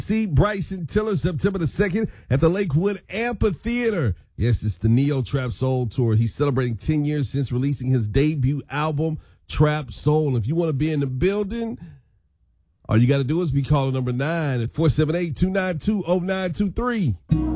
See Bryson Tiller September the 2nd at the Lakewood Amphitheater. Yes, it's the Neo Trap Soul Tour. He's celebrating 10 years since releasing his debut album, Trap Soul. If you want to be in the building, all you got to do is be calling number 9 at 478-292-0923.